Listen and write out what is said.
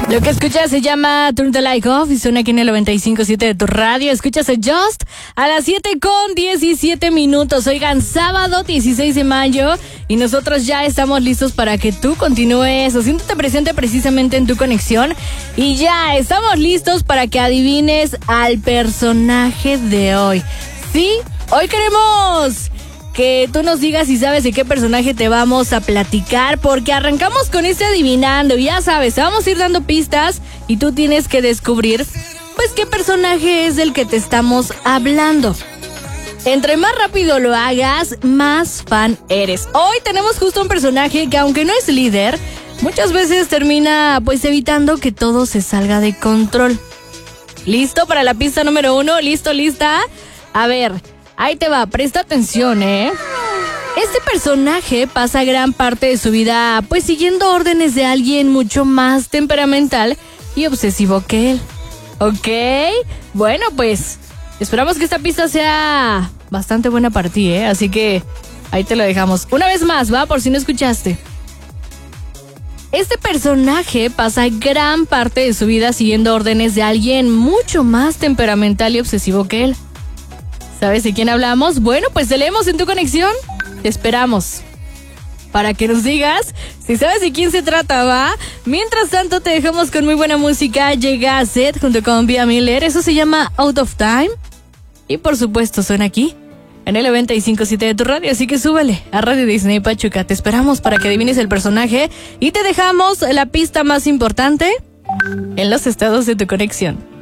Lo que escuchas se llama Turn the Light Off y suena aquí en el 95.7 de tu radio. Escuchas a Just a las 7:17. Oigan, sábado 16 de mayo y nosotros ya estamos listos para que tú continúes haciéndote presente precisamente en tu conexión. Y ya estamos listos para que adivines al personaje de hoy. Sí, hoy queremos que tú nos digas si sabes de qué personaje te vamos a platicar, porque arrancamos con este adivinando. Ya sabes, te vamos a ir dando pistas y tú tienes que descubrir, pues, qué personaje es del que te estamos hablando. Entre más rápido lo hagas, más fan eres. Hoy tenemos justo un personaje que, aunque no es líder, muchas veces termina, pues, evitando que todo se salga de control. ¿Listo para la pista número 1? ¿Listo, lista? A ver, ahí te va, presta atención, ¿eh? Este personaje pasa gran parte de su vida, pues, siguiendo órdenes de alguien mucho más temperamental y obsesivo que él. ¿Ok? Bueno, pues, esperamos que esta pista sea bastante buena para ti, ¿eh? Así que ahí te lo dejamos. Una vez más, ¿va? Por si no escuchaste. Este personaje pasa gran parte de su vida siguiendo órdenes de alguien mucho más temperamental y obsesivo que él. ¿Sabes de quién hablamos? Bueno, pues te leemos en tu conexión. Te esperamos para que nos digas si sabes de quién se trata, ¿va? Mientras tanto, te dejamos con muy buena música. Llega Zed junto con Via Miller. Eso se llama Out of Time. Y por supuesto, suena aquí en el 95.7 de tu radio. Así que súbele a Radio Disney Pachuca. Te esperamos para que adivines el personaje. Y te dejamos la pista más importante en los estados de tu conexión.